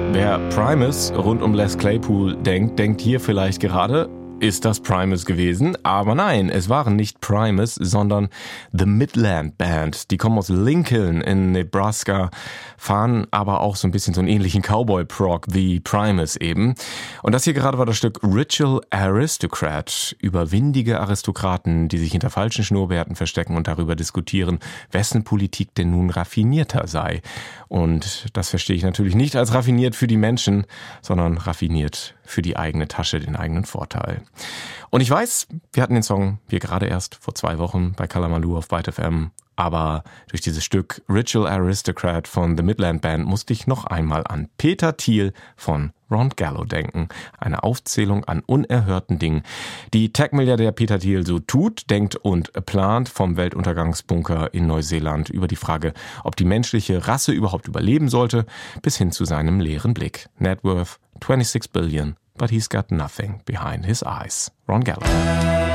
Wer Primus rund um Les Claypool denkt hier vielleicht gerade, ist das Primus gewesen? Aber nein, es waren nicht Primus, sondern The Midland Band. Die kommen aus Lincoln in Nebraska, fahren aber auch so ein bisschen so einen ähnlichen Cowboy-Prog wie Primus eben. Und das hier gerade war das Stück Ritual Aristocrat, über windige Aristokraten, die sich hinter falschen Schnurrbärten verstecken und darüber diskutieren, wessen Politik denn nun raffinierter sei. Und das verstehe ich natürlich nicht als raffiniert für die Menschen, sondern raffiniert für die eigene Tasche, den eigenen Vorteil. Und ich weiß, wir hatten den Song hier gerade erst vor 2 Wochen bei Kalamaloo auf Byte FM, aber durch dieses Stück Ritual Aristocrat von The Midland Band musste ich noch einmal an Peter Thiel von Ron Gallo denken. Eine Aufzählung an unerhörten Dingen, die Tech-Milliardär Peter Thiel so tut, denkt und plant, vom Weltuntergangsbunker in Neuseeland über die Frage, ob die menschliche Rasse überhaupt überleben sollte, bis hin zu seinem leeren Blick. Net worth 26 billion, but he's got nothing behind his eyes. Ron Gallo.